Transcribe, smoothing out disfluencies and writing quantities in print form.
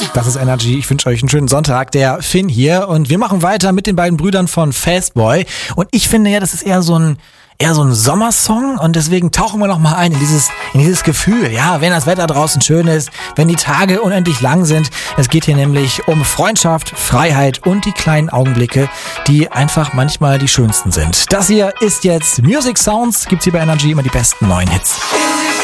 Das ist Energy. Ich wünsche euch einen schönen Sonntag. Der Finn hier und wir machen weiter mit den beiden Brüdern von Fastboy. Und ich finde ja, das ist eher so ein Sommersong und deswegen tauchen wir noch mal ein in dieses Gefühl. Ja, wenn das Wetter draußen schön ist, wenn die Tage unendlich lang sind. Es geht hier nämlich um Freundschaft, Freiheit und die kleinen Augenblicke, die einfach manchmal die schönsten sind. Das hier ist jetzt Music Sounds. Gibt's hier bei Energy immer die besten neuen Hits.